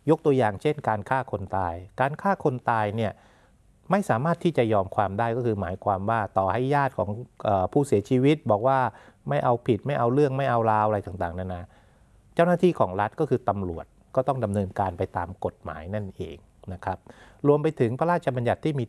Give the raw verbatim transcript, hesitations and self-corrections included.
ยกตัวอย่างเช่นการฆ่าคนตายการฆ่าคนตายเนี่ยไม่สามารถที่จะยอมความได้ก็คือหมายความว่าต่อให้ญาติของเอ่อผู้เสียชีวิตบอกว่าไม่เอาผิดไม่เอาเรื่องไม่เอาราวอะไรต่างๆนานาเจ้าหน้าที่ของรัฐก็คือตำรวจก็ต้องดำเนินการไปตามกฎหมายนั่นเองนะครับรวมไปถึงพระราชบัญญัติที่มี